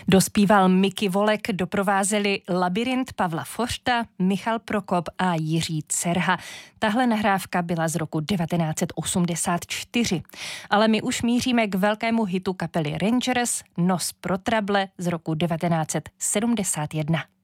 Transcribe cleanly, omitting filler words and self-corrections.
Dospíval Miky Volek, doprovázeli Labyrint Pavla Foršta, Michal Prokop a Jiří Cerha. Tahle nahrávka byla z roku 1984. Ale my už míříme k velkému hitu kapely Rangers, Nos pro trable z roku 1971.